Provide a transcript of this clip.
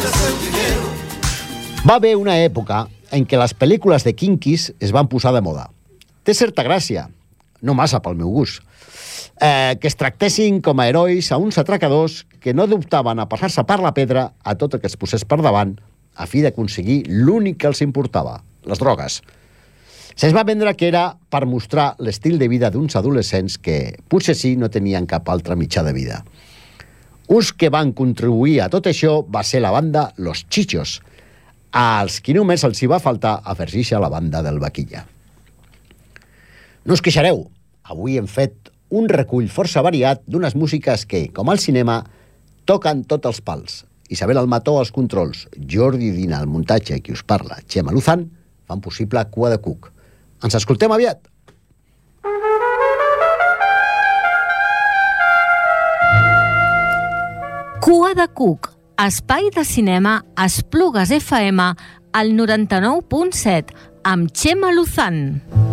Va haver una època en què les pel·lícules de kinkis es van posar de moda. Té certa gràcia, no massa pel meu gust, que es tractessin com a herois a uns atracadors que no dubtaven a passar-se per la pedra a tot el que es posés per davant a fi d'aconseguir l'únic que els importava, les drogues. Se'ns va vendre que era per mostrar l'estil de vida d'uns adolescents que, potser sí, no tenien cap altre mitjà de vida. Uns que van contribuir a tot això va ser la banda Los Chichos, als qui només els hi va faltar afegir-se a la banda del Vaquilla. No us queixareu, avui hem fet un recull força variat d'unes músiques que, com al cinema, toquen tots els pals. Isabel Almató als controls, Jordi Dina al muntatge i qui us parla, Txema Luzán, fan possible Cua de Cuc. Ens escoltem aviat! Cua de Cuc, espai de cinema a Esplugues FM al 99.7 amb Txema Luzán.